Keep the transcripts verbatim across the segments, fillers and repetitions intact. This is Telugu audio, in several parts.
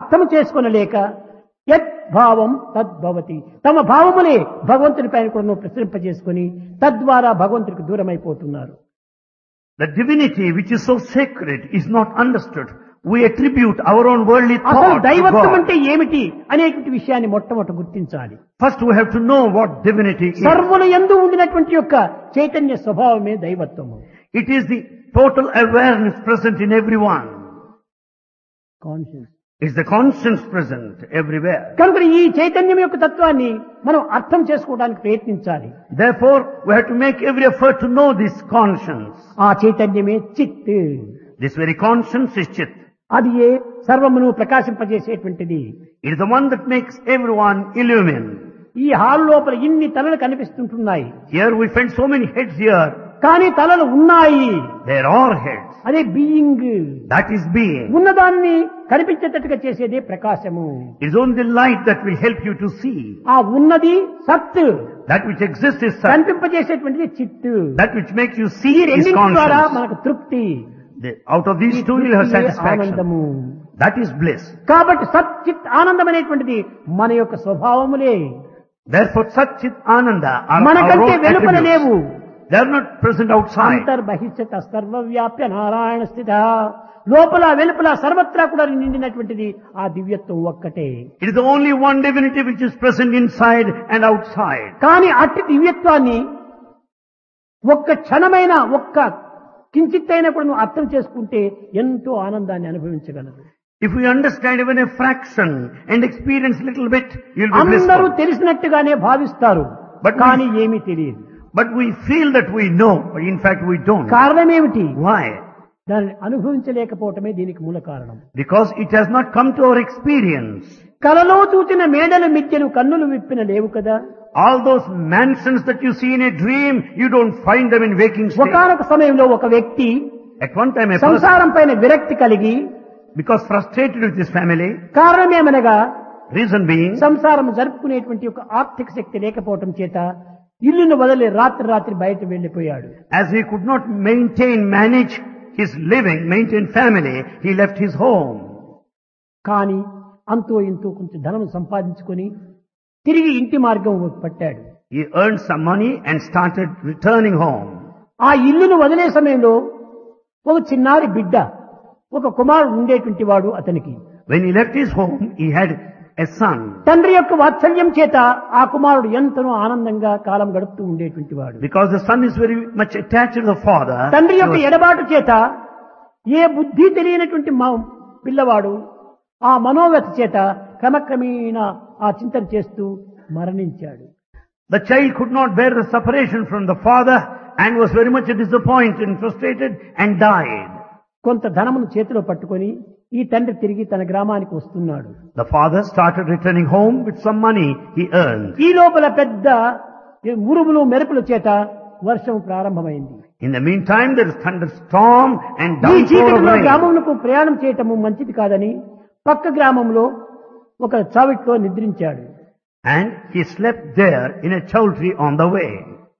అర్థం చేసుకొనలేక యద్భావం తద్భవతి తమ భావములే భగవంతుని పైన కూడా ప్రసరింపజేసుకొని తద్వారా భగవంతుడికి దూరమైపోతున్నారు. The divinity which is so sacred is not understood. We attribute our own worldly అసలు thought to దైవత్వం God. అంటే ఏమిటి అనేటువంటి విషయాన్ని మొట్టమొదట గుర్తించాలి. First we have to know what divinity is. సర్వుల యందు ఉండినటువంటి యొక్క చైతన్య స్వభావమే దైవత్వము. It is the total awareness present in everyone. Conscious. It's the conscience present everywhere. కనుక ఈ చైతన్యం యొక్క తత్వాన్ని మనం అర్థం చేసుకోవడానికి ప్రయత్నించాలి. Therefore, we have to make every effort to know this conscience. ఆ చైతన్యమే చిత్. This very conscience is Chit. అది ఏ సర్వమును ప్రకాశింపజేసేటువంటిది. It is the one that makes everyone illumine. ఈ హాల్ లోపల ఇన్ని తలలు కనిపిస్తుంటున్నాయి. Here we find so many heads here. కానీ తలలు ఉన్నాయి. There are heads. అదే బీయింగ్. That is being. ఉన్నదాన్ని కనిపించేటట్టుగా చేసేదే ప్రకాశము. It is only light that will help you to see. ఆ ఉన్నది సత్. That which exists is Sat. కనిపింపజేసేటువంటిది చిత్. That which makes you see ఈ is రెండింటి ద్వారా conscience. మనకు తృప్తి. The- out of these two you'll have satisfaction. ఆనందము. That is bliss. కాబట్టి సత్ చిత్ ఆనందం అనేటువంటిది మన యొక్క స్వభావములే. Therefore, Sat Chit Ananda are our మనకంటే own వెలుపల లేవు. attributes. They are not present outside. అంతర్బహిష్యత సర్వవ్యాప్య Narayana స్థిత. లోపల వెలుపల సర్వత్రా కూడా నిండినటువంటిది ఆ దివ్యత్వం ఒక్కటే. It is the only one divinity which is present inside and outside. కానీ అట్టి దివ్యత్వాన్ని ఒక్క క్షణమైన ఒక్క కించిత్తైనా కూడా నువ్వు అర్థం చేసుకుంటే ఎంతో ఆనందాన్ని అనుభవించగలరు. If we understand even a fraction and experience a little bit, you'll be అందరూ blissful. తెలిసినట్టుగానే భావిస్తారు, But కానీ we- ఏమీ తెలియదు. But we feel that we know, but in fact we don't. కారణం ఏమిటి? Why? దానిని అనుభవించలేకపోవటమే దీనికి మూల కారణం. Because it has not come to our experience. కలలో చూచిన మేడల మిద్దెలు కన్నులు విప్పిన లేవు కదా. All those mansions that you see in a dream, you don't find them in waking state. ఒకానొక సమయంలో ఒక వ్యక్తి At one time a person, సంసారం పైన విరక్తి కలిగి, because frustrated with his family, కారణమేమనగా reason being, సంసారం జరుపుకునేటువంటి ఒక ఆర్థిక శక్తి లేకపోవటం చేత ఇల్లును వదిలి రాత్రి రాత్రి బయట వెళ్లిపోయాడు. as he could not maintain, manage his living, maintain family, he left his home. కానీ అంతో ఇంతో కొంచెం ధనం సంపాదించుకొని తిరిగి ఇంటి మార్గం పట్టాడు. He earned some money and started returning home. ఆ ఇల్లును వదిలే సమయంలో ఒక చిన్నారి బిడ్డ, ఒక కుమారుడు ఉండేటువంటి వాడు అతనికి. When he left his home, he had a son. తండ్రి యొక్క వాత్సల్యం చేత ఆ కుమారుడు ఎంతనో ఆనందంగా కాలం గడుపుతూ ఉండేటువంటి వాడు. Because the son is very much attached to the father, తండ్రి he యొక్క was- ఎడబాటు చేత ఏ బుద్ధి తెలియనటువంటి మా పిల్లవాడు ఆ మనోవ్యత చేత క్రమక్రమేణా ఆ చింతన చేస్తూ మరణించాడు. the child could not bear the separation from the father and was very much disappointed and frustrated and died. కొంత ధనమును చేతిలో పట్టుకొని ఈ తండ్రి తిరిగి తన గ్రామానికి వస్తున్నాడు. The father started returning home with some money he earned. ఈ లోపల పెద్ద ఉరుములు మెరుపుల చేత వర్షం ప్రారంభమైంది. In the meantime, there is thunderstorm and ఈ downpour of చీకటిలో rain. గ్రామమునకు ప్రయాణం చేయటము మంచిది కాదని పక్క గ్రామంలో ఒక చావిట్లో నిద్రించాడు. And he slept there in a chowdhury on the way.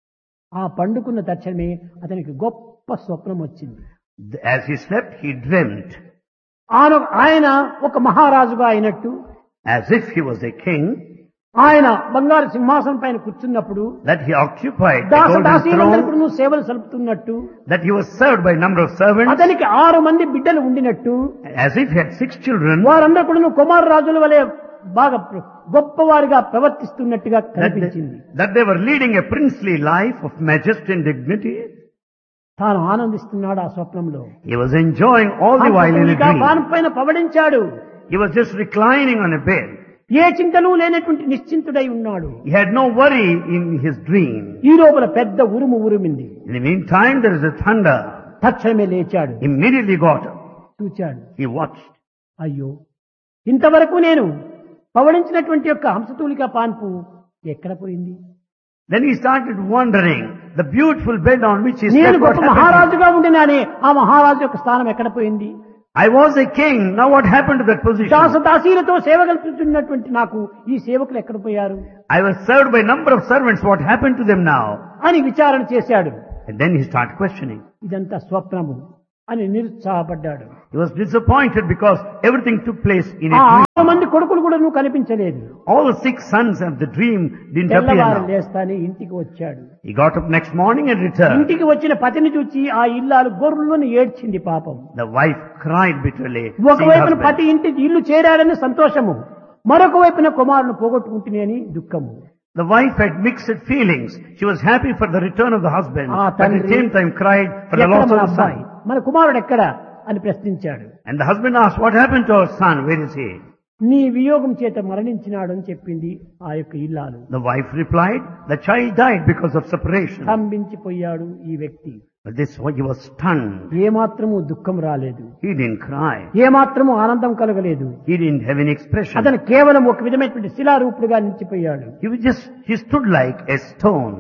ఆ పండుకున్న తక్షణమే అతనికి గొప్ప స్వప్నం వచ్చింది. As he slept, he dreamt ఆన- ఆయన ఒక మహారాజుగా అయినట్టు, as if he was a king, ఆయన బంగారు సింహాసనం పైన కూర్చున్నప్పుడు that he occupied a Dasa golden దాసీలందరికీ throne, సేవలు సలుపుతున్నట్టు, that he was served by a number of servants, అతనికి ఆరు మంది బిడ్డలు ఉండినట్టు, as if he had six children, వారందరూ కూడా కుమార రాజుల వలె బాగా ప్ర- గొప్పవారిగా ప్రవర్తిస్తున్నట్టుగా that కనిపించింది. they, that they were leading a princely life of majesty and dignity. తాను ఆనందిస్తున్నాడు ఆ స్వప్నంలో. He was enjoying all the while in a అంతకుముందుగా dream. పానం పైన పవడించాడు. He was just reclining on a bed. ఏ చింతలు లేనటువంటి నిశ్చింతుడై ఉన్నాడు. He had no worry in his dream. ఈ లోపల పెద్ద ఉరుము ఉరిమింది. In the meantime, there is a thunder. తక్షణమే లేచాడు. Immediately got up. చూచాడు. He watched. అయ్యో, ఇంతవరకు నేను పవడించినటువంటి యొక్క హంసతూలిక పాన్పు ఎక్కడ పోయింది? Then he started wondering, the beautiful bed on which he నేను slept, what గొప్ప happened? మహారాజుగా ఉండినానే ఆ మహారాజు యొక్క స్థానం ఎక్కడ పోయింది? I was a king, now what happened to that position? దాస దాసీలతో సేవ కల్పిస్తున్నటువంటి నాకు ఈ సేవకులు ఎక్కడ పోయారు I was served by a number of servants, what happened to them now? అని విచారణ చేశాడు. And then he started questioning. ఇదంతా స్వప్నము అని నిరుత్సాహపడ్డాడు. He was disappointed because everything took place in a ఆ dream. మంది కొడుకులు కూడా నువ్వు కనిపించలేదు. All the six sons of the dream didn't appear తెల్లవారు now. లేస్తానే ఇంటికి వచ్చాడు. He got up next morning and returned. ఇంటికి వచ్చిన పతిని చూచి ఆ ఇల్లాలు గొర్రెలను ఏడ్చింది పాపం. The wife cried bitterly. seeing ఒకవైపున husband. పతి ఇంటి ఇల్లు చేరాడని సంతోషము, మరొక వైపున కుమారుని పోగొట్టుకుంటునే అని దుఃఖము. The wife had mixed feelings. She was happy for the return of the husband, Ah, but at the తండ్రి, same time cried for the ఎక్కడ loss మన of the అబ్బాయి, son. మన కుమారుడు ఎక్కడ అని ప్రశ్నించాడు. And the husband asked, what happened to our son? Where is he? నీ వియోగం చేత మరణించినాడు అని చెప్పింది ఆ యొక్క ఇల్లాలు. The wife replied, the child died because of separation. స్తంభించిపోయాడు ఈ వ్యక్తి. But this he was stunned. ఏమాత్రము దుఃఖం రాలేదు, He didn't cry. ఏమాత్రము ఆనందం కలగలేదు. He didn't have any expression. అతను కేవలం ఒక విధమైనటువంటి శిలారూపుడుగా నిలిచిపోయాడు. He was just, he stood like a stone.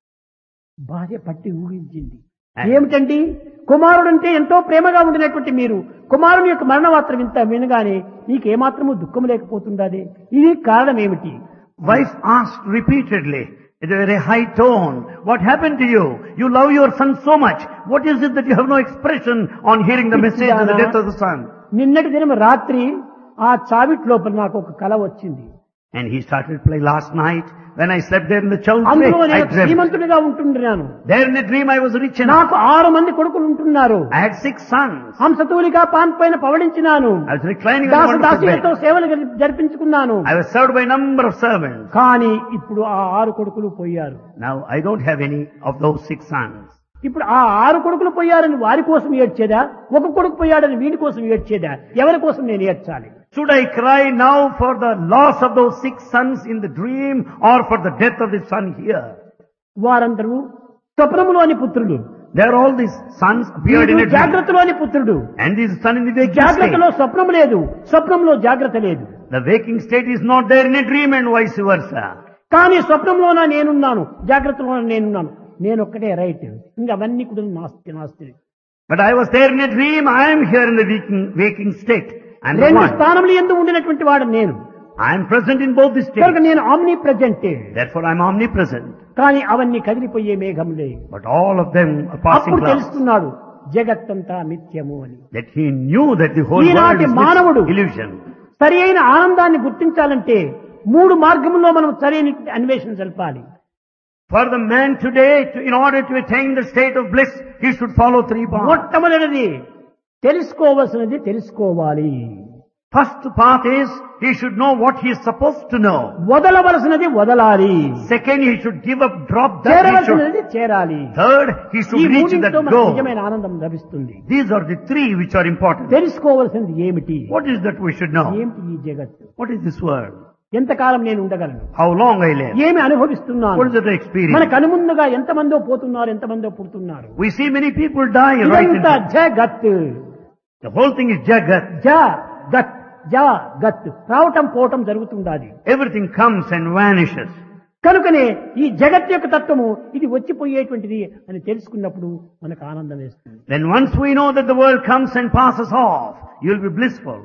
భార్య పట్టి ఊహించింది. ఏమిటండి, కుమారుడంటే ఎంతో ప్రేమగా ఉండినటువంటి మీరు కుమారుని యొక్క మరణ వార్త ఇంత వినగానే నీకేమాత్రము దుఃఖం లేకపోతుండదే, ఇది కారణం ఏమిటి? Wife asked repeatedly, in a very high tone, what happened to you? You love your son so much. What is it that you have no expression on hearing the message of the death of the son? నిన్నటి దినం రాత్రి ఆ చావిట్ లోపల నాకు ఒక కల వచ్చింది. And he started to play last night. When I slept there in the child's అందులో place, I నేను dreamt. శ్రీమంతుడిగా ఉంటున్నాను. There in the dream I was rich enough. నాకు ఆరు మంది కొడుకులు ఉంటున్నారు. I had six sons. హంసతూలిగా pan పైన పవళించినాను. I was reclining on Dasu the wonderful దాసీలతో bed. సేవలు జరిపించుకున్నాను. I was served by a number of servants. కానీ ఇప్పుడు ఆ ఆరు కొడుకులు పోయారు. Now I don't have any of those six sons. ఇప్పుడు ఆ ఆరు కొడుకులు పోయారని వారి కోసం ఏడ్చేదా, ఒక కొడుకు పోయాడని వీడి కోసం ఏడ్చేదా, ఎవరి కోసం నేను ఏడ్చాలి? Should I cry now for the loss of those six sons in the dream or for the death of the son here? వారందరూ స్వప్నములోని పుత్రులు. There all these sons appeared in a dream. జాగ్రత్తలోని పుత్రుడు. And this son in the waking state. జాగ్రత్తలో స్వప్నం లేదు, స్వప్నంలో జాగ్రత్త లేదు. The waking state is not there in a dream and vice versa. కానీ స్వప్నంలోన నేనున్నాను, జాగ్రత్తలోన నేనున్నాను. నేను ఒక్కటే రైట్, ఇంకా అవన్నీ కూడా నాస్తి నాస్తి. But I was there in a dream, I am here in the waking, waking state. I'm the రెండు one. స్థానములు ఎందు ఉండినటువంటి వాడు నేను. I am present in both the కనుక states. నేను omni present. Therefore I am omnipresent. కానీ అవన్నీ కదిలిపోయే మేఘములే. But all of them are passing అప్పుడు clouds. తెలుస్తున్నాడు జగత్తంతా మిథ్యము అని. That he knew that the whole world ఈనాటి is మానవుడు mis- illusion. సరి అయిన ఆనందాన్ని గుర్తించాలంటే మూడు మార్గముల్లో మనం సరైన అన్వేషణ జరపాలి. For the man today, to, in order to attain the state of bliss, he should follow three paths. మొట్టమొదటిది తెలుసుకోవలసినది తెలుసుకోవాలి. First path is, he should know what he is supposed to know. వదలవలసినది వదలాలి. Second, he should give up, drop that he should. చేరవలసినది చేరాలి. Third, he ఈ should reach that మూడింటితో మనకు goal. నిజమైన ఆనందం లభిస్తుంది. These are the three which are important. తెలుసుకోవలసినది ఏమిటి? What is that we should know? ఏమిటి ఈ జగత్తు? What is this world? ఎంతకాలం నేను ఉండగలను? How long I live? ఏమి అనుభవిస్తున్నాను? What is that experience? మన కనుముందుగా ఎంతమందో పోతున్నారు, ఎంతమందో పుడుతున్నారు. We see many people die right in ఇదంతా front. జగత్. The whole thing is jagat. జగత్ జగత్ రావటం పోవటం జరుగుతుండాలి. Everything comes and vanishes. కనుకనే ఈ జగత్ యొక్క తత్వము ఇది వచ్చిపోయేటువంటిది అని తెలుసుకున్నప్పుడు మనకు ఆనందం వేస్తుంది. Then once we know that the world comes and passes off, you will be blissful.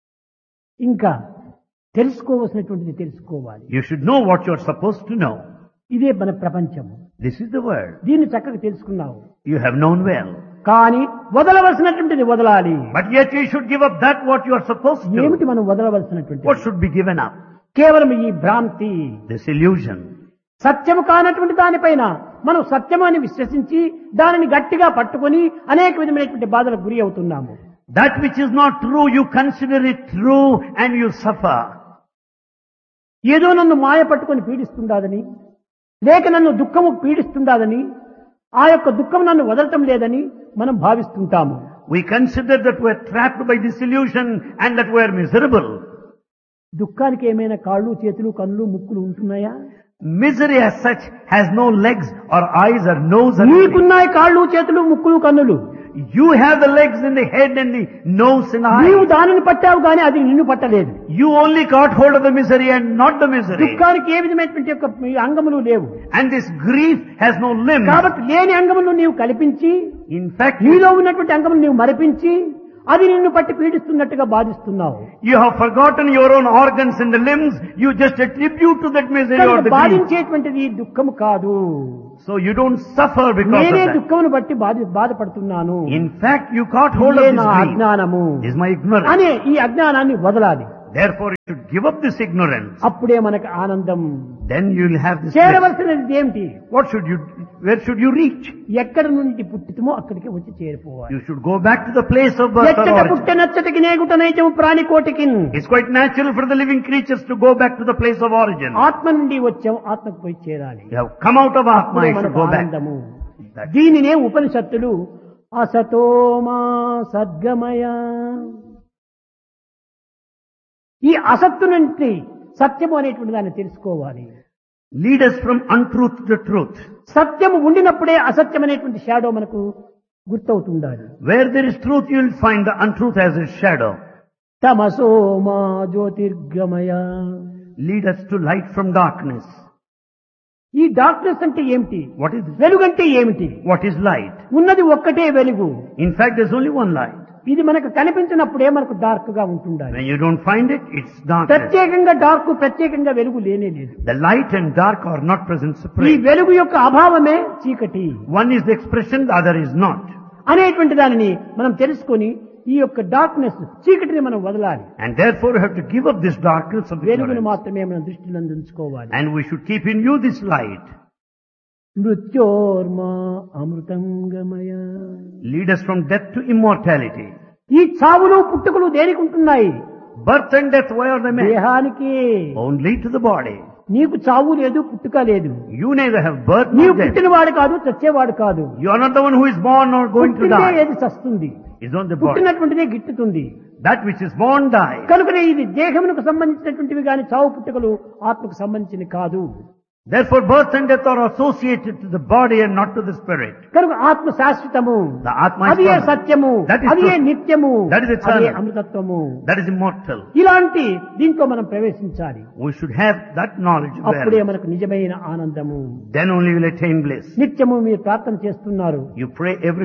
ఇంకా తెలుసుకోవలసినటువంటిది తెలుసుకోవాలి. You should know what you are supposed to know. ఇదే మన ప్రపంచం. This is the world. దీన్ని చక్కగా తెలుసుకున్నావు. You have known well. కానీ వదలవలసినటువంటిది వదలాలి. But yet you should give up that what you are supposed ఏమిటి to. మనం వదలవలసినటువంటి? What should be given up? కేవలం ఈ భ్రాంతి, This illusion. సత్యము కానటువంటి దానిపైన మనం సత్యము అని విశ్వసించి దానిని గట్టిగా పట్టుకొని అనేక విధమైనటువంటి బాధలకు గురి అవుతున్నాము. That which is not true, you consider it true and you suffer. ఏదో నన్ను మాయ పట్టుకొని పీడిస్తుండాదని, లేక నన్ను దుఃఖము పీడిస్తుండాదని, ఆ యొక్క దుఃఖం నన్ను వదలటం లేదని మనం భావిస్తుంటాము. We consider that we are trapped by this illusion and that we are miserable. దుఃఖానికి ఏమైనా కాళ్ళు, చేతులు, కన్నులు, ముక్కులు ఉంటున్నాయా? Misery as such has no legs or eyes or nose or anything. నీకున్నాయి కాళ్ళు, చేతులు, ముక్కులు, కన్నులు. You have the legs and the head and the nose and నీవు eyes. దానిని పట్టావు కానీ అది నిన్ను పట్టలేదు. You only got hold of the misery and not the misery. దుఃఖానికి ఏ విధమైనటువంటి యొక్క అంగములు లేవు. And this grief has no limbs. కాబట్టి లేని అంగములు నీవు కల్పించి, In fact, నీలో ఉన్నటువంటి అంగములు నీవు మరిపించి అది నిన్ను పట్టి పీడిస్తున్నట్టుగా బాధిస్తున్నావు. you have forgotten your own organs and the limbs. You just attribute to that misery or కనుక the grief. బాధించేటువంటిది దుఃఖము కాదు. So you don't suffer because నేనే of that. దుఃఖమును బట్టి బాధ బాధపడుతున్నాను. In fact, you caught hold of ఇదే this నా grief. అజ్ఞానము This is my ignorance. అనే ఈ అజ్ఞానాన్ని వదలాలి. Therefore, you should give up this ignorance. అప్పుడే మనకు ఆనందం. Then you will have this. చేరవలసినది ఏమిటి? What should you, where should you reach? ఎక్కడ నుండి పుట్టితమో అక్కడికి వచ్చి చేరిపోవాలి. You should go back to the place of birth or ఎచ్చట origin. పుట్ట నచ్చటికి నేగుట నైజము ప్రాణికోటికి. It's quite natural for the living creatures to go back to the place of origin. ఆత్మ నుండి వచ్చాం, ఆత్మకు పోయి చేరాలి. You have come out of Atma, అప్పుడే you should మనకు go back. ఆనందము. That- దీనినే ఉపనిషత్తులు అసతోమా సద్గమయ, ఈ అసత్తు నుండి సత్యము అనేటువంటి దాన్ని తెలుసుకోవాలి. Lead us from untruth to truth. సత్యము ఉండినప్పుడే అసత్యం అనేటువంటి షాడో మనకు గుర్తవుతుండాలి. Where there is truth, you will find the untruth as a shadow. తమసోమా జ్యోతిర్గమయ, Lead us to light from darkness. ఈ డార్క్నెస్ అంటే ఏమిటి? What is this? వెలుగంటే ఏమిటి? What is light? ఉన్నది ఒక్కటే వెలుగు. In fact, there's only one light. ఇది మనకు కనిపించినప్పుడే మనకు డార్క్ గా ఉంటుండాలి. When you don't find it, it's darkness. ప్రత్యేకంగా డార్క్, ప్రత్యేకంగా వెలుగు లేనే లేదు. The light and dark are not present ఈ separate. వెలుగు యొక్క అభావమే చీకటి One is the expression, the other is not. అనేటువంటి దానిని మనం తెలుసుకొని ఈ యొక్క డార్క్నెస్, చీకటిని మనం వదలాలి. And therefore you have to give up this darkness of వెలుగును ignorance. మాత్రమే మనం దృష్టిలో ఉంచుకోవాలి. And we should keep in view this light. మృత్యోర్మా Amrutham గమయ, Lead us from death to immortality. ఈ చావులు పుట్టుకలు దేనికి ఉంటున్నాయి? Birth and death, why are they made? దేహానికి. Only to the body. నీకు చావు లేదు, పుట్టుక లేదు. You neither have birth నీవు nor death. పుట్టినవాడు కాదు, చచ్చేవాడు కాదు. You are not the one who is born or going to పుట్టిందే die. ఏది చస్తుంది, It's on the body. పుట్టినటువంటిదే గిట్టుతుంది. That which is born dies. కనుకనే ఇది దేహమునకు సంబంధించినటువంటివి కానీ చావు పుట్టుకలు ఆత్మకు సంబంధించినవి కాదు. Therefore birth and death are associated to the body and not to the spirit. కనుక ఆత్మ శాశ్వతము, The Atma is అది ఏ permanent. సత్యము, That is అది ఏ truth. నిత్యము, That is eternal. అది ఏ అమృతత్వము. That is immortal. ఇలాంటి దీంట్లో మనం ప్రవేశించాలి. We should have that knowledge అప్పుడే there. మనకు నిజమైన ఆనందము. Then only will attain bliss. నిత్యము మీరు ప్రార్థన చేస్తున్నారు. You pray every